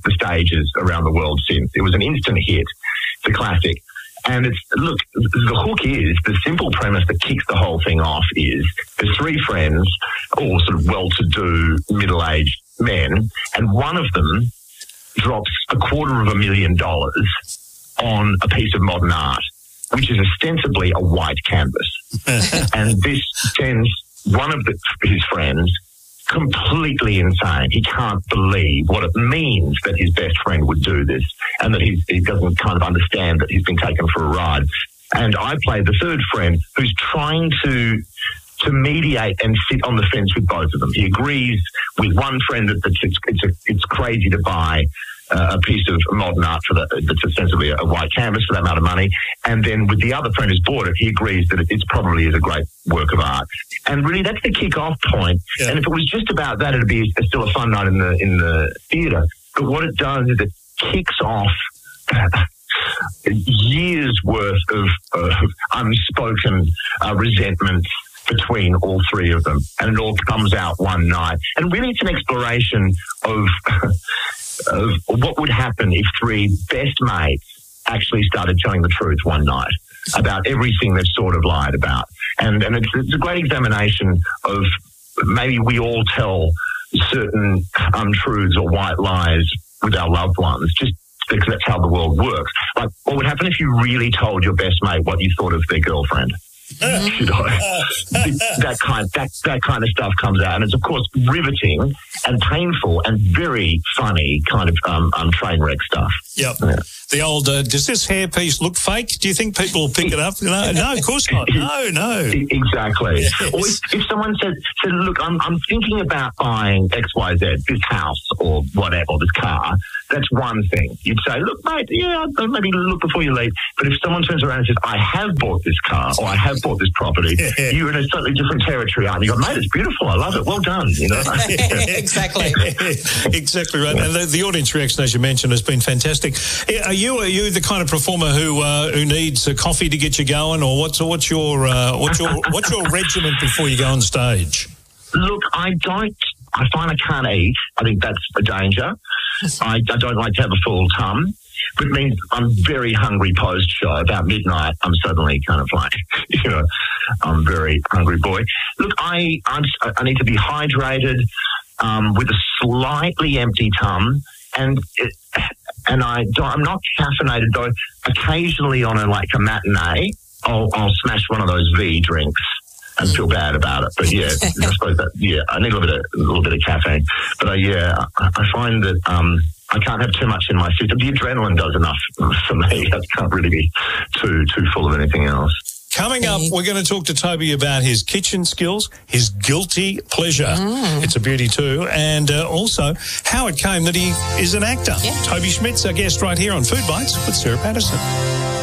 the stages around the world since. It was an instant hit. It's a classic. And the hook is, the simple premise that kicks the whole thing off is there's three friends, all sort of well-to-do, middle-aged men, and one of them drops $250,000 on a piece of modern art, which is ostensibly a white canvas. And this sends one of his friends completely insane. He can't believe what it means that his best friend would do this, and that he doesn't kind of understand that he's been taken for a ride. And I play the third friend who's trying to mediate and sit on the fence with both of them. He agrees with one friend that it's crazy to buy a piece of modern art that's ostensibly a white canvas for that amount of money. And then with the other friend who's bought it, he agrees that it probably is a great work of art. And really, that's the kick-off point. Yeah. And if it was just about that, it'd be still a fun night in the theatre. But what it does is it kicks off years' worth of unspoken resentment between all three of them. And it all comes out one night. And really, it's an exploration of what would happen if three best mates actually started telling the truth one night about everything they've sort of lied about. And it's a great examination of maybe we all tell certain untruths or white lies with our loved ones, just because that's how the world works. Like, what would happen if you really told your best mate what you thought of their girlfriend? That kind of stuff comes out, and it's of course riveting and painful and very funny kind of train wreck stuff. Yep. Yeah. The old, does this hairpiece look fake? Do you think people will pick it up? No, of course not. No. Exactly. Yes. Or if someone said, look, I'm thinking about buying XYZ, this house or whatever, or this car, that's one thing. You'd say, look, mate, yeah, maybe look before you leave. But if someone turns around and says, I have bought this car or I have bought this property, you're in a slightly different territory, aren't you? You go, mate, it's beautiful. I love it. Well done. You know? Exactly. Exactly right. And the audience reaction, as you mentioned, has been fantastic. Are you the kind of performer who needs a coffee to get you going, or what's your regimen before you go on stage? Look, I find I can't eat. I think that's a danger. I don't like to have a full tum. But it means I'm very hungry post-show. About midnight, I'm suddenly kind of like, I'm a very hungry boy. Look, I need to be hydrated with a slightly empty tum, and I'm not caffeinated, though. Occasionally on a matinee, I'll smash one of those V drinks and feel bad about it. But yeah, I suppose that, I need a little bit of caffeine. But I find that I can't have too much in my system. The adrenaline does enough for me. I can't really be too full of anything else. Coming up, we're going to talk to Toby about his kitchen skills, his guilty pleasure. It's a beauty too. And also how it came that he is an actor. Yeah. Toby Schmidt's our guest right here on Food Bites with Sarah Patterson.